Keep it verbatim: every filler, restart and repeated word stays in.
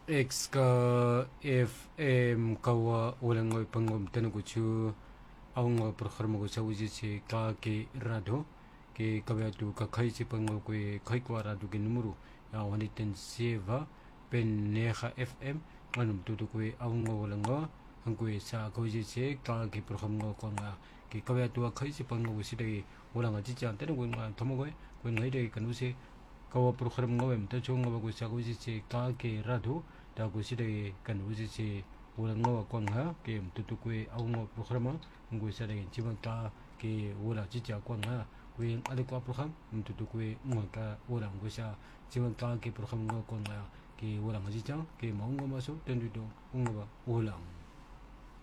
X ka F M kawa ulang ngoy pangom tanu kuchu aung ngo program ko sa uji si ka ke rado ke kabya tu ka khai si pangom ko khai kwa rado ke numero ya wani ten seva pen neha F M manum tu tu ko aung ngo ulang ngo ang ko sa ko uji si ka ke program ngo ko nga ke kabya tu khai si pangom ko si de ulang ji chan tanu ko nga thomo ko ko ngai de kan usi kawa program ngo em ta chung ngo ko sa ko uji si ka ke rado da ko si de kan uji si ulang ngo ko nga ke tu tu ko aung ngo program ngui sa de chiman ka ke ura chi cha ko nga wen ale ko program tu tu ko ngo ka ura ngui sa chiman ka ke program ngo ko nga ke ura chi cha ke mong ngo ma so ten du do ngo ba ulang